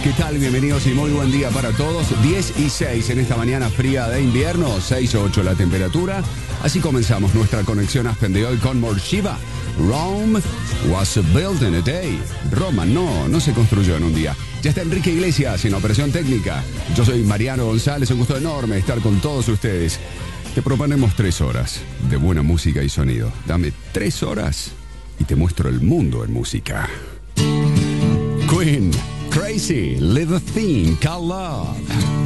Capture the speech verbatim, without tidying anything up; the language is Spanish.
¿qué tal? Bienvenidos y muy buen día para todos. diez y seis en esta mañana fría de invierno, seis o ocho la temperatura. Así comenzamos nuestra conexión Aspen de hoy con Morshiva. Rome was built in a day. Roma no, no se construyó en un día. Ya está Enrique Iglesias en operación técnica. Yo soy Mariano González, un gusto enorme estar con todos ustedes. Te proponemos tres horas de buena música y sonido. Dame tres horas y te muestro el mundo en música. Queen, Crazy, Live a Thing, Call Love.